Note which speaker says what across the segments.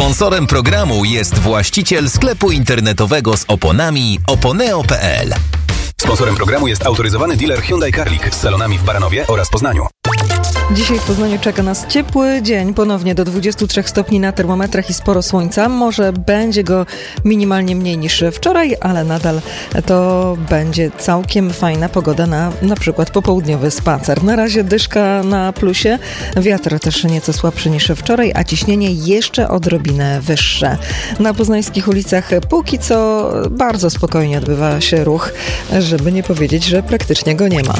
Speaker 1: Sponsorem programu jest właściciel sklepu internetowego z oponami oponeo.pl.
Speaker 2: Sponsorem programu jest autoryzowany dealer Hyundai Carlik z salonami w Baranowie oraz Poznaniu.
Speaker 3: Dzisiaj w Poznaniu czeka nas ciepły dzień, ponownie do 23 stopni na termometrach i sporo słońca. Może będzie go minimalnie mniej niż wczoraj, ale nadal to będzie całkiem fajna pogoda na przykład popołudniowy spacer. Na razie dyszka na plusie, wiatr też nieco słabszy niż wczoraj, a ciśnienie jeszcze odrobinę wyższe. Na poznańskich ulicach póki co bardzo spokojnie odbywa się ruch, żeby nie powiedzieć, że praktycznie go nie ma.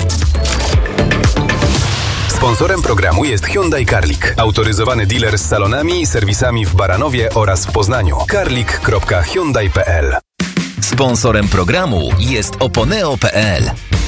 Speaker 2: Sponsorem programu jest Hyundai Carlik, autoryzowany dealer z salonami i serwisami w Baranowie oraz w Poznaniu. carlik.hyundai.pl.
Speaker 1: Sponsorem programu jest oponeo.pl.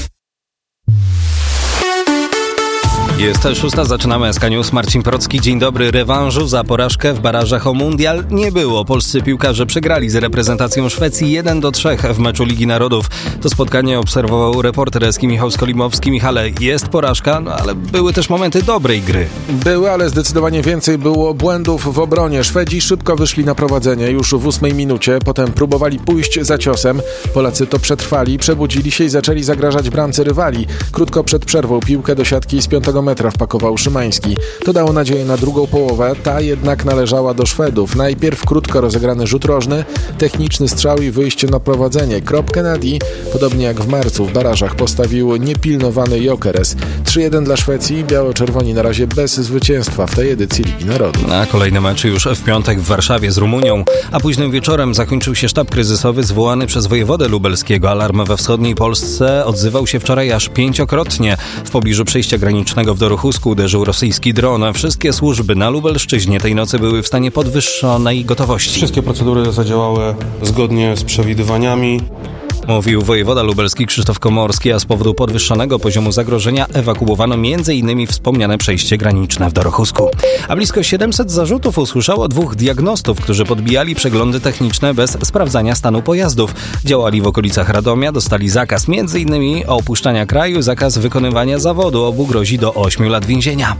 Speaker 4: Jest 6, zaczynamy SK News. Marcin Procki, dzień dobry. Rewanżu za porażkę w barażach o mundial nie było. Polscy piłkarze przegrali z reprezentacją Szwecji 1-3 w meczu Ligi Narodów. To spotkanie obserwował reporter Eski Michał Skolimowski. Michale, jest porażka, ale były też momenty dobrej gry.
Speaker 5: Były, ale zdecydowanie więcej było błędów w obronie. Szwedzi szybko wyszli na prowadzenie już w 8 minucie. Potem próbowali pójść za ciosem. Polacy to przetrwali, przebudzili się i zaczęli zagrażać bramce rywali. Krótko przed przerwą piłkę do siatki z 5 metra wpakował Szymański. To dało nadzieję na drugą połowę, ta jednak należała do Szwedów. Najpierw krótko rozegrany rzut rożny, techniczny strzał i wyjście na prowadzenie. Kropkę na D, podobnie jak w marcu w barażach, postawił niepilnowany Gyökeres. 3-1 dla Szwecji, biało-czerwoni na razie bez zwycięstwa w tej edycji Ligi Narodów.
Speaker 4: A kolejny mecz już w piątek w Warszawie z Rumunią, a późnym wieczorem zakończył się sztab kryzysowy zwołany przez wojewodę lubelskiego. Alarm we wschodniej Polsce odzywał się wczoraj aż 5-krotnie. W pobliżu przejścia granicznego w Dorochusku uderzył rosyjski dron. Wszystkie służby na Lubelszczyźnie tej nocy były w stanie podwyższonej gotowości.
Speaker 6: Wszystkie procedury zadziałały zgodnie z przewidywaniami.
Speaker 4: Mówił wojewoda lubelski Krzysztof Komorski, a z powodu podwyższonego poziomu zagrożenia ewakuowano m.in. wspomniane przejście graniczne w Dorochusku. A blisko 700 zarzutów usłyszało 2 diagnostów, którzy podbijali przeglądy techniczne bez sprawdzania stanu pojazdów. Działali w okolicach Radomia, dostali zakaz m.in. opuszczania kraju, zakaz wykonywania zawodu. Obu grozi do 8 lat więzienia.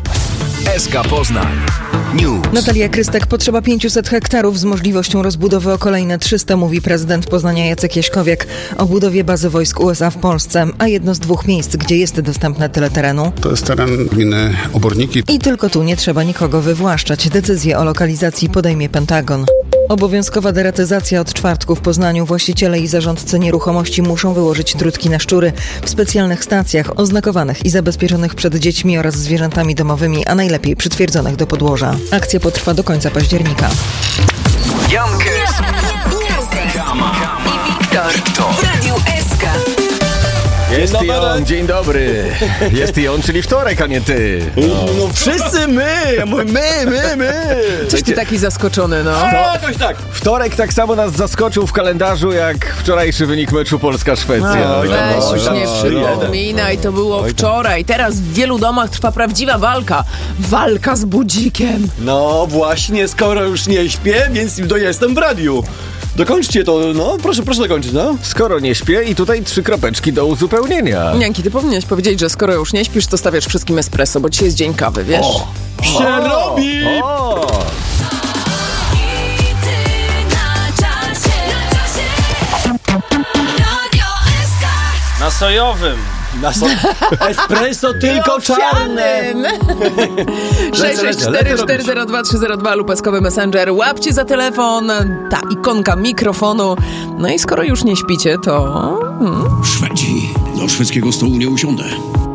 Speaker 1: SK Poznań News.
Speaker 3: Natalia Krystek, potrzeba 500 hektarów z możliwością rozbudowy o kolejne 300, mówi prezydent Poznania Jacek Jaśkowiak o budowie bazy wojsk USA w Polsce, a jedno z 2 miejsc, gdzie jest dostępne tyle terenu.
Speaker 7: To jest teren gminy Oborniki.
Speaker 3: I tylko tu nie trzeba nikogo wywłaszczać. Decyzję o lokalizacji podejmie Pentagon. Obowiązkowa deratyzacja od czwartku w Poznaniu. Właściciele i zarządcy nieruchomości muszą wyłożyć drutki na szczury w specjalnych stacjach oznakowanych i zabezpieczonych przed dziećmi oraz zwierzętami domowymi, a najlepiej przytwierdzonych do podłoża. Akcja potrwa do końca października.
Speaker 1: Jankes
Speaker 8: i Wiktor w Radiu SK.
Speaker 9: Jest i on, dzień dobry. Jest i on, czyli wtorek, a nie ty.
Speaker 10: No wszyscy my! Ja mówię my!
Speaker 8: Coś ty taki zaskoczony, no.
Speaker 9: Jakoś tak. Wtorek tak samo nas zaskoczył w kalendarzu, jak wczorajszy wynik meczu Polska-Szwecja.
Speaker 8: Weź już nie przypominaj, to było wczoraj. Teraz w wielu domach trwa prawdziwa walka. Walka z budzikiem.
Speaker 10: No właśnie, skoro już nie śpię, więc jestem w radiu. Dokończcie to, no, proszę dokończyć, no.
Speaker 9: Skoro nie śpię i tutaj 3 kropeczki do uzupełnienia.
Speaker 8: Janki, ty powinieneś powiedzieć, że skoro już nie śpisz, to stawiasz wszystkim espresso, bo dzisiaj jest dzień kawy, wiesz?
Speaker 10: Przerobi!
Speaker 4: Na sojowym.
Speaker 10: Espresso tylko czarne.
Speaker 8: 664402302 lub eskowy Messenger. Łapcie za telefon, ta ikonka mikrofonu. No i skoro już nie śpicie, to...
Speaker 11: Szwedzi, do szwedzkiego stołu nie usiądę.